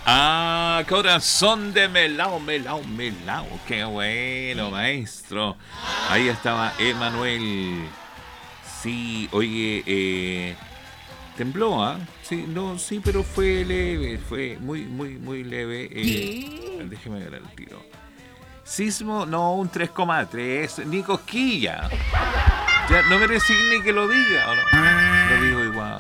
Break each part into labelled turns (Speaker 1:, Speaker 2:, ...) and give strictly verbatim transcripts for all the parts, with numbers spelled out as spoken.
Speaker 1: Ah, corazón de melao, melao, melao. Qué bueno, maestro. Ahí estaba Emanuel. Sí, oye, eh, tembló, ¿ah? Sí, no, sí, pero fue leve, fue muy, muy, muy leve. Eh, déjeme ver el tiro. Sismo, no, un tres coma tres, ni cosquilla. Ya no merece ni que lo diga, ¿o no? Lo digo igual.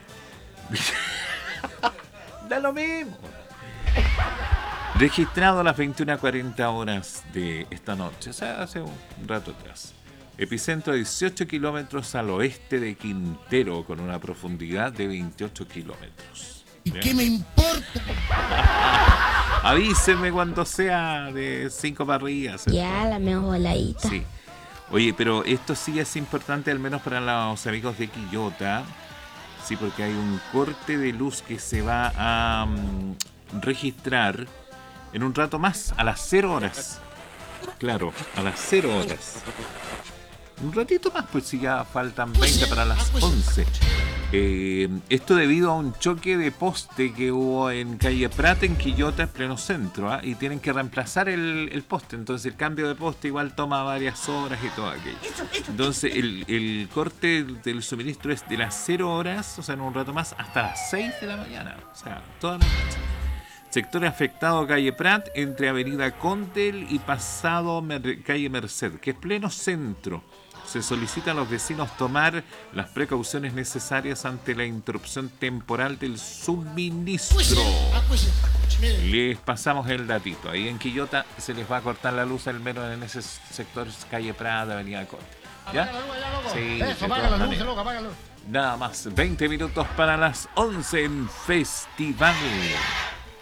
Speaker 1: Da lo mismo. Registrado a las veintiuna cuarenta horas de esta noche, o sea, hace un rato atrás. Epicentro a dieciocho kilómetros al oeste de Quintero, con una profundidad de veintiocho kilómetros.
Speaker 2: ¿Y qué me importa?
Speaker 1: Avíseme cuando sea de cinco para arriba. ¿Cierto?
Speaker 3: Ya, la mejor voladita.
Speaker 1: Sí. Oye, pero esto sí es importante, al menos para los amigos de Quillota. Sí, porque hay un corte de luz que se va a um, registrar en un rato más, a las cero horas. Claro, a las cero horas. Un ratito más, pues si ya faltan veinte para las once. Eh, esto debido a un choque de poste que hubo en calle Prat, en Quillota, en pleno centro, ¿eh? Y tienen que reemplazar el, el poste. Entonces el cambio de poste igual toma varias horas y todo aquello. Entonces el, el corte del suministro es de las cero horas, o sea, en un rato más, hasta las seis de la mañana. O sea, toda la noche. Sector afectado, calle Prat, entre avenida Condel y pasado Mer- calle Merced, que es pleno centro. Se solicita a los vecinos tomar las precauciones necesarias ante la interrupción temporal del suministro. Les pasamos el datito. Ahí en Quillota se les va a cortar la luz al menos en ese sector, calle Prat, avenida Condel. ¿Ya? Sí,
Speaker 2: Eso, apaga la luz, loco, apaga la luz.
Speaker 1: nada más, veinte minutos para las once en Festival.